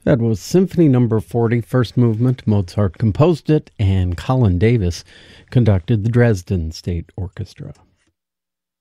That was Symphony Number 40, first movement. Mozart composed it, and Colin Davis conducted the Dresden State Orchestra.